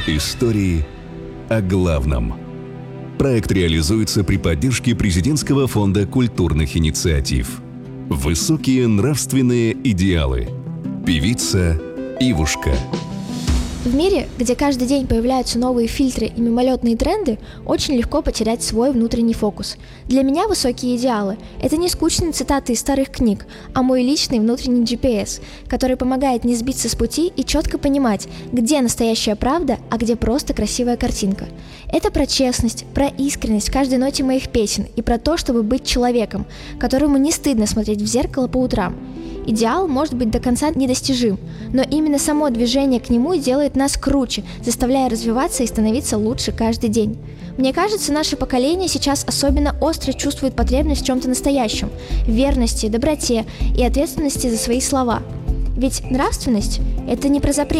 Истории о главном. Проект реализуется при поддержке Президентского фонда культурных инициатив. Высокие нравственные идеалы. Певица Ивушка. В мире, где каждый день появляются новые фильтры и мимолетные тренды, очень легко потерять свой внутренний фокус. Для меня высокие идеалы – это не скучные цитаты из старых книг, а мой личный внутренний GPS, который помогает не сбиться с пути и четко понимать, где настоящая правда, а где просто красивая картинка. Это про честность, про искренность в каждой ноте моих песен и про то, чтобы быть человеком, которому не стыдно смотреть в зеркало по утрам. Идеал может быть до конца недостижим, но именно само движение к нему делает нас круче, заставляя развиваться и становиться лучше каждый день. Мне кажется, наше поколение сейчас особенно остро чувствует потребность в чем-то настоящем, в верности, доброте и ответственности за свои слова. Ведь нравственность – это не про запрет.